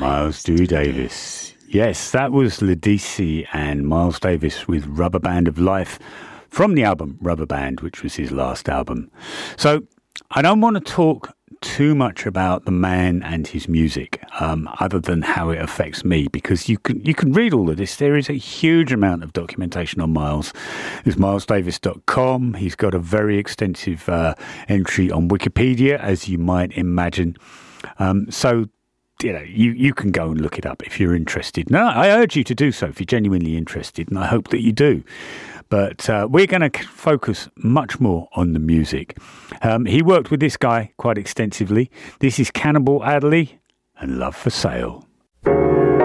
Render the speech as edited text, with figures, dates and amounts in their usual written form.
Miles Dewey Davis. Yes, that was Ledisi and Miles Davis with Rubber Band of Life from the album Rubber Band, which was his last album. So I don't want to talk too much about the man and his music, other than how it affects me, because you can read all of this. There is a huge amount of documentation on Miles. There's milesdavis.com. He's got a very extensive entry on Wikipedia, as you might imagine. So you can go and look it up if you're interested. No, I urge you to do so if you're genuinely interested, and I hope that you do. But we're going to focus much more on the music. He worked with this guy quite extensively. This is Cannibal Adderley and Love for Sale.